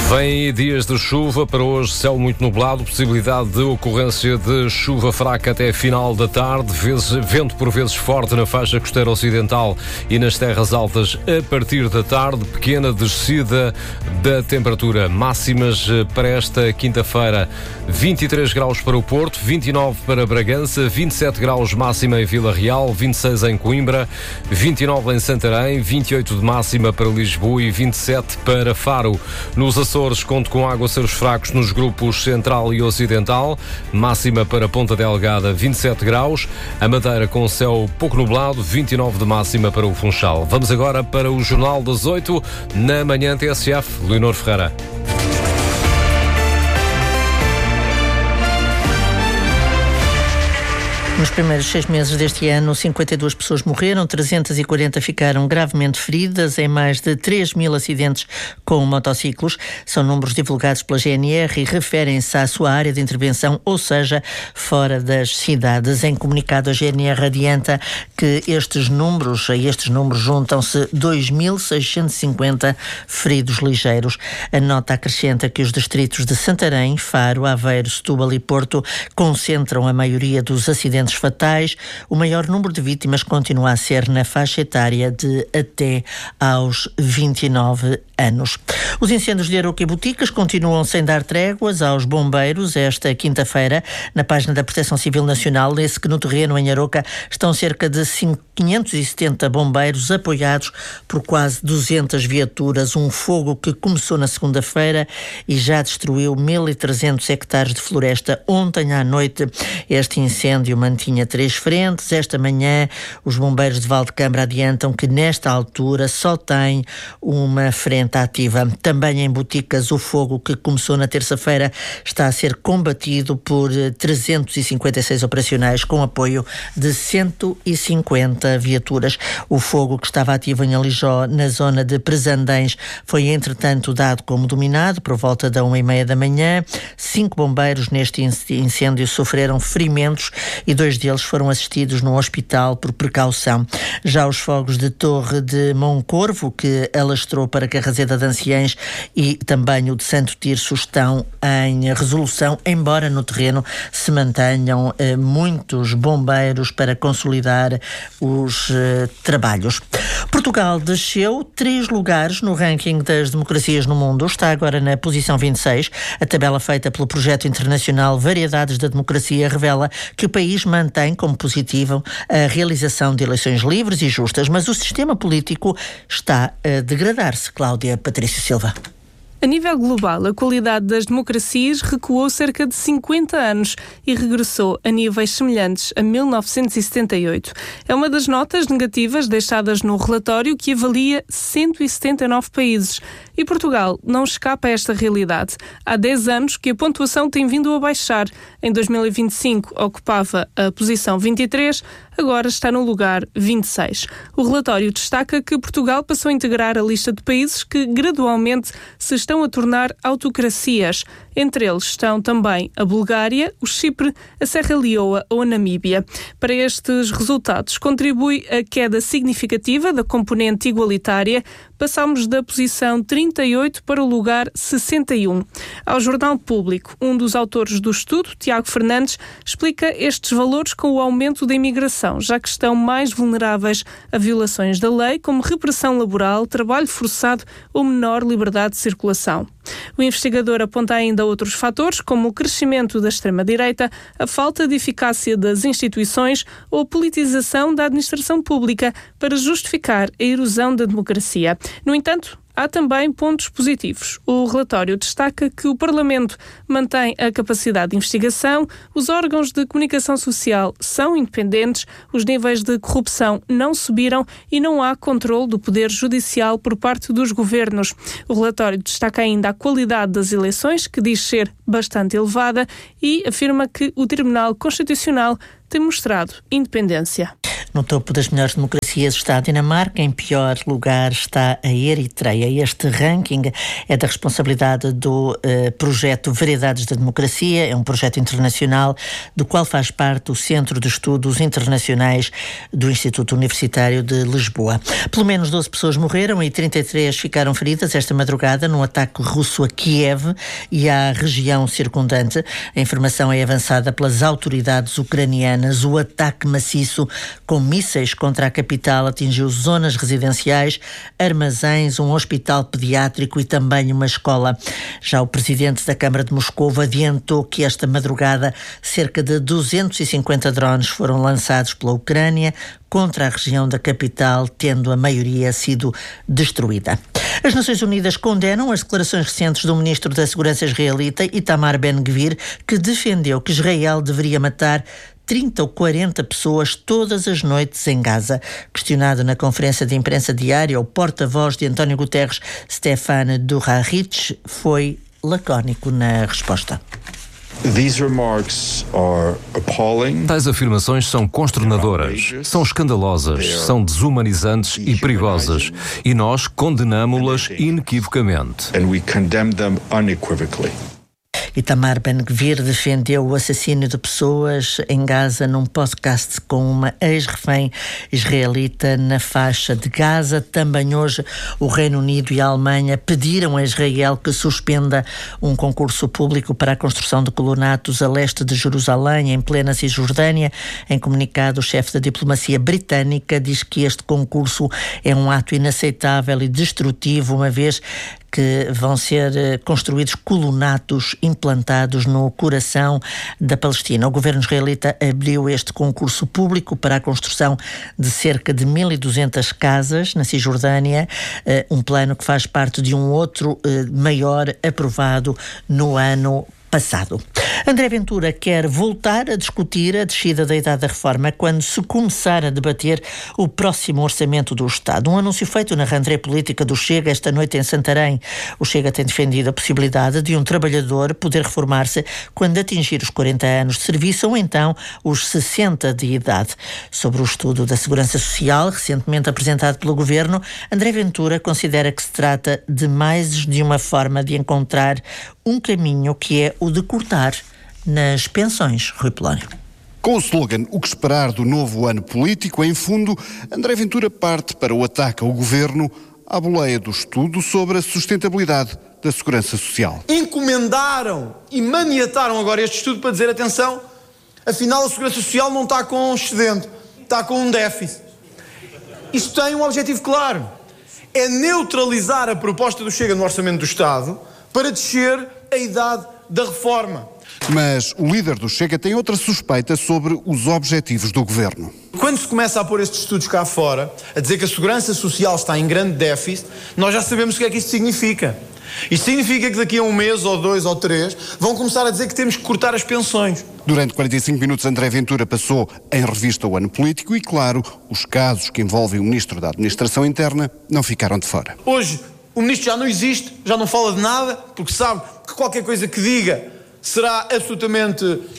Vêm dias de chuva, para hoje céu muito nublado, possibilidade de ocorrência de chuva fraca até final da tarde, vento por vezes forte na faixa costeira ocidental e nas terras altas a partir da tarde, pequena descida da temperatura. Máximas para esta quinta-feira: 23 graus para o Porto, 29 para Bragança, 27 graus máxima em Vila Real, 26 em Coimbra, 29 em Santarém, 28 de máxima para Lisboa e 27 para Faro. Nos Açores, conto com aguaceiros fracos nos grupos central e ocidental, máxima para Ponta Delgada, 27 graus, a Madeira com céu pouco nublado, 29 de máxima para o Funchal. Vamos agora para o Jornal das 8, na manhã TSF. Leonor Ferreira. Nos primeiros 6 meses deste ano, 52 pessoas morreram, 340 ficaram gravemente feridas em mais de 3.000 acidentes com motociclos. São números divulgados pela GNR e referem-se à sua área de intervenção, ou seja, fora das cidades. Em comunicado, a GNR adianta que a estes números juntam-se 2.650 feridos ligeiros. A nota acrescenta que os distritos de Santarém, Faro, Aveiro, Setúbal e Porto concentram a maioria dos acidentes fatais. O maior número de vítimas continua a ser na faixa etária de até aos 29 anos. Os incêndios de Arouca e Boticas continuam sem dar tréguas aos bombeiros esta quinta-feira. Na página da Proteção Civil Nacional, lê-se que no terreno em Arouca estão cerca de 570 bombeiros apoiados por quase 200 viaturas. Um fogo que começou na segunda-feira e já destruiu 1.300 hectares de floresta. Ontem à noite, este incêndio mantinha 3 frentes. Esta manhã, os bombeiros de Valdecambra adiantam que nesta altura só tem uma frente ativa. Também em Boticas, o fogo que começou na terça-feira está a ser combatido por 356 operacionais com apoio de 150 viaturas. O fogo que estava ativo em Alijó, na zona de Presandães, foi entretanto dado como dominado por volta da 1h30 da manhã. 5 bombeiros neste incêndio sofreram ferimentos e 2 deles foram assistidos no hospital por precaução. Já os fogos de Torre de Moncorvo, que alastrou para Carraseda de Anciães, e também o de Santo Tirso estão em resolução, embora no terreno se mantenham muitos bombeiros para consolidar os trabalhos. Portugal desceu 3 lugares no ranking das democracias no mundo. Está agora na posição 26. A tabela feita pelo projeto internacional Variedades da Democracia revela que o país mantém como positivo a realização de eleições livres e justas, mas o sistema político está a degradar-se. Cláudia Patrício Silva. A nível global, a qualidade das democracias recuou cerca de 50 anos e regressou a níveis semelhantes a 1978. É uma das notas negativas deixadas no relatório que avalia 179 países. E Portugal não escapa a esta realidade. Há 10 anos que a pontuação tem vindo a baixar. Em 2025 ocupava a posição 23, agora está no lugar 26. O relatório destaca que Portugal passou a integrar a lista de países que gradualmente se estão a tornar autocracias. Entre eles estão também a Bulgária, o Chipre, a Serra Leoa ou a Namíbia. Para estes resultados contribui a queda significativa da componente igualitária. Passámos da posição 38 para o lugar 61. Ao Jornal Público, um dos autores do estudo, Tiago Fernandes, explica estes valores com o aumento da imigração, já que estão mais vulneráveis a violações da lei, como repressão laboral, trabalho forçado ou menor liberdade de circulação. O investigador aponta ainda outros fatores, como o crescimento da extrema-direita, a falta de eficácia das instituições ou a politização da administração pública para justificar a erosão da democracia. No entanto, há também pontos positivos. O relatório destaca que o Parlamento mantém a capacidade de investigação, os órgãos de comunicação social são independentes, os níveis de corrupção não subiram e não há controle do poder judicial por parte dos governos. O relatório destaca ainda a qualidade das eleições, que diz ser bastante elevada, e afirma que o Tribunal Constitucional tem mostrado independência. No topo das melhores democracias democracias está a Dinamarca, em pior lugar está a Eritreia. Este ranking é da responsabilidade do projeto Variedades da Democracia, é um projeto internacional do qual faz parte o Centro de Estudos Internacionais do Instituto Universitário de Lisboa. Pelo menos 12 pessoas morreram e 33 ficaram feridas esta madrugada num ataque russo a Kiev e à região circundante. A informação é avançada pelas autoridades ucranianas. O ataque maciço com mísseis contra a capital atingiu zonas residenciais, armazéns, um hospital pediátrico e também uma escola. Já o presidente da Câmara de Moscovo adiantou que esta madrugada cerca de 250 drones foram lançados pela Ucrânia contra a região da capital, tendo a maioria sido destruída. As Nações Unidas condenam as declarações recentes do ministro da Segurança israelita, Itamar Ben-Gvir, que defendeu que Israel deveria matar 30 ou 40 pessoas todas as noites em Gaza. Questionado na conferência de imprensa diária, o porta-voz de António Guterres, Stefan Dujarric, foi lacónico na resposta. Tais afirmações são consternadoras, são escandalosas, são desumanizantes e perigosas, e nós condenamo-las inequivocamente. Itamar Ben-Gvir defendeu o assassínio de pessoas em Gaza num podcast com uma ex-refém israelita na faixa de Gaza. Também hoje o Reino Unido e a Alemanha pediram a Israel que suspenda um concurso público para a construção de colonatos a leste de Jerusalém, em plena Cisjordânia. Em comunicado, o chefe da diplomacia britânica diz que este concurso é um ato inaceitável e destrutivo, uma vez que vão ser construídos colonatos implantados no coração da Palestina. O governo israelita abriu este concurso público para a construção de cerca de 1.200 casas na Cisjordânia, um plano que faz parte de um outro maior aprovado no ano passado. André Ventura quer voltar a discutir a descida da idade da reforma quando se começar a debater o próximo orçamento do Estado. Um anúncio feito na rentrée política do Chega esta noite em Santarém. O Chega tem defendido a possibilidade de um trabalhador poder reformar-se quando atingir os 40 anos de serviço ou então os 60 de idade. Sobre o estudo da Segurança Social, recentemente apresentado pelo Governo, André Ventura considera que se trata de mais de uma forma de encontrar um caminho que é o de cortar nas pensões. Rui Polónio. Com o slogan "O que esperar do novo ano político", em fundo, André Ventura parte para o ataque ao Governo à boleia do estudo sobre a sustentabilidade da Segurança Social. Encomendaram e maniataram agora este estudo para dizer, atenção, afinal a Segurança Social não está com um excedente, está com um déficit. Isto tem um objetivo claro, é neutralizar a proposta do Chega no Orçamento do Estado para descer a idade da reforma. Mas o líder do Chega tem outra suspeita sobre os objetivos do Governo. Quando se começa a pôr estes estudos cá fora, a dizer que a Segurança Social está em grande déficit, nós já sabemos o que é que isto significa. Isto significa que daqui a um mês, ou 2 ou 3, vão começar a dizer que temos que cortar as pensões. Durante 45 minutos, André Ventura passou em revista o ano político e, claro, os casos que envolvem o Ministro da Administração Interna não ficaram de fora. Hoje, o Ministro já não existe, já não fala de nada, porque sabe que qualquer coisa que diga será absolutamente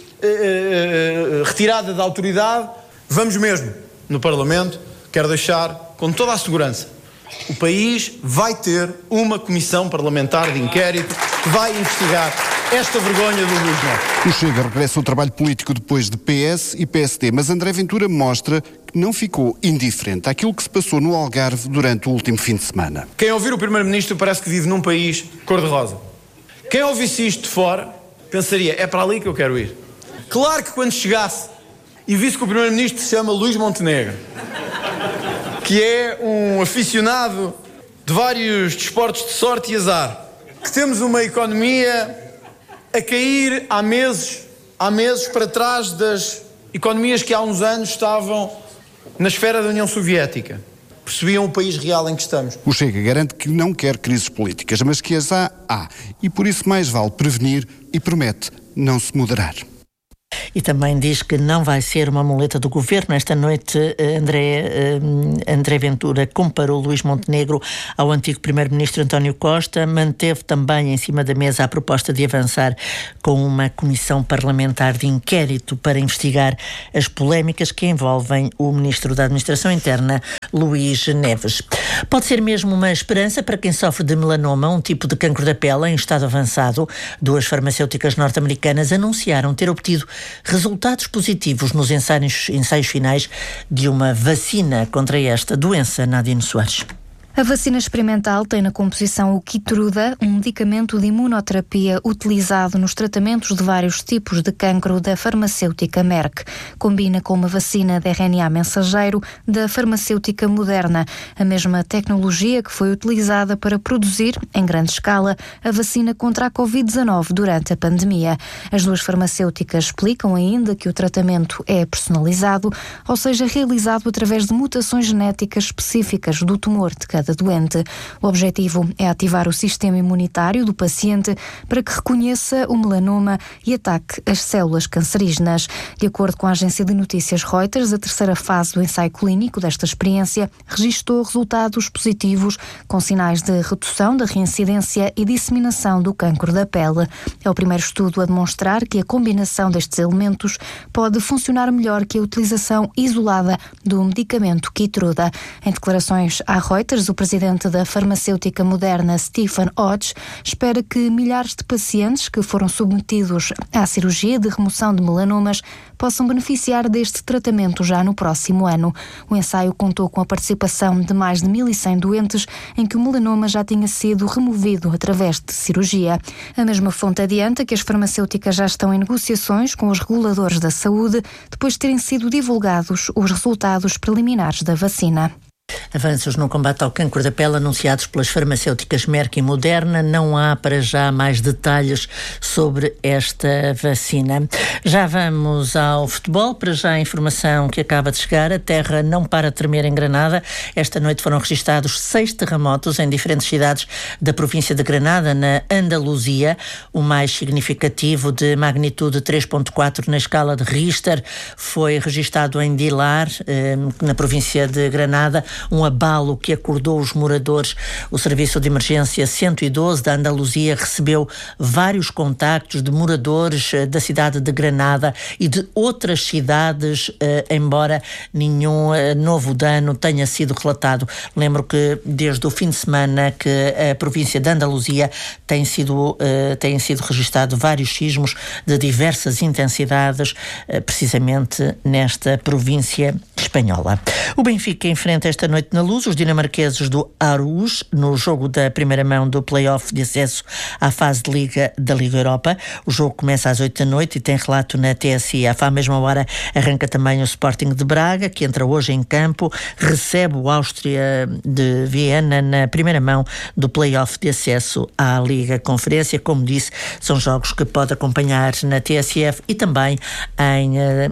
retirada da autoridade. Vamos mesmo, no Parlamento, quero deixar com toda a segurança, o país vai ter uma comissão parlamentar de inquérito que vai investigar esta vergonha do Luís Neto. O Chega regressa ao trabalho político depois de PS e PSD, mas André Ventura mostra que não ficou indiferente àquilo que se passou no Algarve durante o último fim de semana. Quem ouvir o Primeiro-Ministro parece que vive num país cor-de-rosa. Quem ouvisse isto de fora pensaria, é para ali que eu quero ir. Claro que quando chegasse e visse que o Primeiro-Ministro se chama Luís Montenegro, que é um aficionado de vários desportos de sorte e azar, que temos uma economia a cair há meses para trás das economias que há uns anos estavam na esfera da União Soviética. Percebiam o país real em que estamos. O Chega garante que não quer crises políticas, mas que as há. E por isso mais vale prevenir e promete não se moderar. E também diz que não vai ser uma muleta do governo. Esta noite, André Ventura comparou Luís Montenegro ao antigo primeiro-ministro António Costa, manteve também em cima da mesa a proposta de avançar com uma comissão parlamentar de inquérito para investigar as polémicas que envolvem o ministro da Administração Interna, Luís Neves. Pode ser mesmo uma esperança para quem sofre de melanoma, um tipo de cancro da pele em estado avançado. Duas farmacêuticas norte-americanas anunciaram ter obtido resultados positivos nos ensaios finais de uma vacina contra esta doença. Nadine Soares. A vacina experimental tem na composição o Keytruda, um medicamento de imunoterapia utilizado nos tratamentos de vários tipos de cancro da farmacêutica Merck. Combina com uma vacina de RNA mensageiro da farmacêutica Moderna, a mesma tecnologia que foi utilizada para produzir, em grande escala, a vacina contra a Covid-19 durante a pandemia. As duas farmacêuticas explicam ainda que o tratamento é personalizado, ou seja, realizado através de mutações genéticas específicas do tumor de cada doente. O objetivo é ativar o sistema imunitário do paciente para que reconheça o melanoma e ataque as células cancerígenas. De acordo com a agência de notícias Reuters, a terceira fase do ensaio clínico desta experiência registou resultados positivos com sinais de redução da reincidência e disseminação do cancro da pele. É o primeiro estudo a demonstrar que a combinação destes elementos pode funcionar melhor que a utilização isolada do medicamento Keytruda. Em declarações à Reuters, o presidente da farmacêutica Moderna, Stephen Hodge, espera que milhares de pacientes que foram submetidos à cirurgia de remoção de melanomas possam beneficiar deste tratamento já no próximo ano. O ensaio contou com a participação de mais de 1.100 doentes em que o melanoma já tinha sido removido através de cirurgia. A mesma fonte adianta que as farmacêuticas já estão em negociações com os reguladores da saúde depois de terem sido divulgados os resultados preliminares da vacina. Avanços no combate ao cancro da pele anunciados pelas farmacêuticas Merck e Moderna. Não há para já mais detalhes sobre esta vacina. Já vamos ao futebol. Para já a informação que acaba de chegar. A terra não para de tremer em Granada. Esta noite foram registados 6 terremotos em diferentes cidades da província de Granada, na Andaluzia. O mais significativo, de magnitude 3.4 na escala de Richter, foi registado em Dilar, na província de Granada. Um abalo que acordou os moradores. O Serviço de Emergência 112 da Andaluzia recebeu vários contactos de moradores da cidade de Granada e de outras cidades, embora nenhum novo dano tenha sido relatado. Lembro que desde o fim de semana que a província de Andaluzia têm sido registados vários sismos de diversas intensidades, precisamente nesta província espanhola. O Benfica enfrenta esta noite na Luz os dinamarqueses do Aarhus no jogo da primeira mão do play-off de acesso à fase de Liga da Liga Europa. O jogo começa às 8 da noite e tem relato na TSF. À mesma hora arranca também o Sporting de Braga, que entra hoje em campo, recebe o Áustria de Viena na primeira mão do play-off de acesso à Liga Conferência. Como disse, são jogos que pode acompanhar na TSF e também em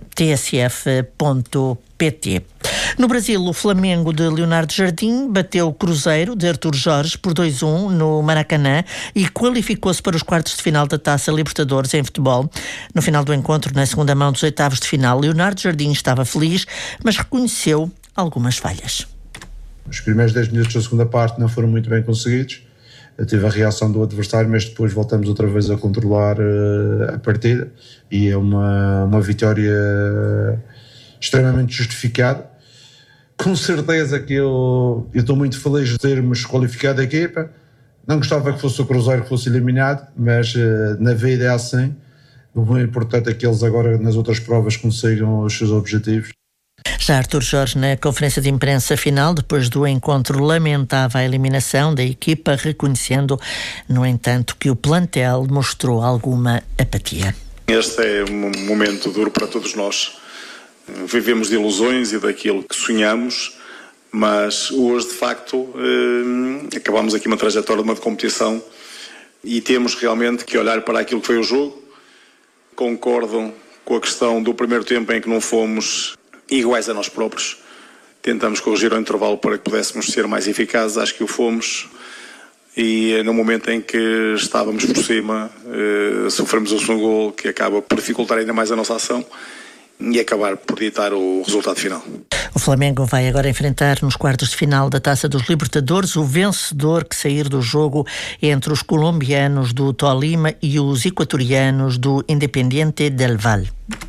tsf.pt. No Brasil, o Flamengo de Leonardo Jardim bateu o Cruzeiro de Artur Jorge por 2-1 no Maracanã e qualificou-se para os quartos de final da Taça Libertadores em futebol. No final do encontro, na segunda mão dos oitavos de final, Leonardo Jardim estava feliz, mas reconheceu algumas falhas. Os primeiros 10 minutos da segunda parte não foram muito bem conseguidos. Tive a reação do adversário, mas depois voltamos outra vez a controlar a partida e é uma vitória extremamente justificada. Com certeza que eu estou muito feliz de termos qualificado a equipa. Não gostava que fosse o Cruzeiro que fosse eliminado, mas na vida é assim. O importante é que eles agora nas outras provas consigam os seus objetivos. Já Artur Jorge, na conferência de imprensa final, depois do encontro, lamentava a eliminação da equipa, reconhecendo, no entanto, que o plantel mostrou alguma apatia. Este é um momento duro para todos nós. Vivemos de ilusões e daquilo que sonhamos, mas hoje, de facto, acabamos aqui uma trajetória de uma competição e temos realmente que olhar para aquilo que foi o jogo. Concordo com a questão do primeiro tempo em que não fomos iguais a nós próprios. Tentamos corrigir ao intervalo para que pudéssemos ser mais eficazes, acho que o fomos. e no momento em que estávamos por cima, sofremos o segundo gol, que acaba por dificultar ainda mais a nossa ação e acabar por ditar o resultado final. O Flamengo vai agora enfrentar nos quartos de final da Taça dos Libertadores o vencedor que sair do jogo entre os colombianos do Tolima e os equatorianos do Independiente del Valle.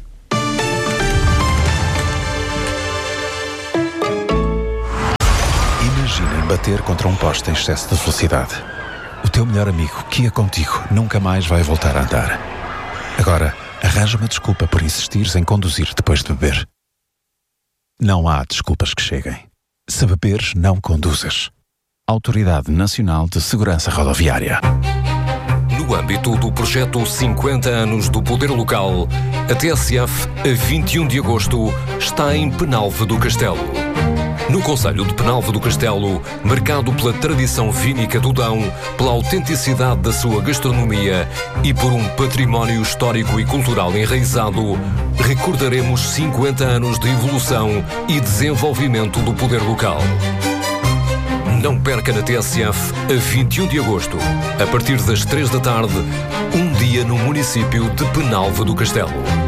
Imaginem bater contra um poste em excesso de velocidade. O teu melhor amigo, que ia contigo, nunca mais vai voltar a andar. Agora, arranja uma desculpa por insistires em conduzir depois de beber. Não há desculpas que cheguem. Se beberes, não conduzas. Autoridade Nacional de Segurança Rodoviária. No âmbito do projeto 50 anos do Poder Local, a TSF, a 21 de agosto, está em Penalva do Castelo. No concelho de Penalva do Castelo, marcado pela tradição vínica do Dão, pela autenticidade da sua gastronomia e por um património histórico e cultural enraizado, recordaremos 50 anos de evolução e desenvolvimento do poder local. Não perca na TSF, a 21 de agosto, a partir das 3 da tarde, um dia no município de Penalva do Castelo.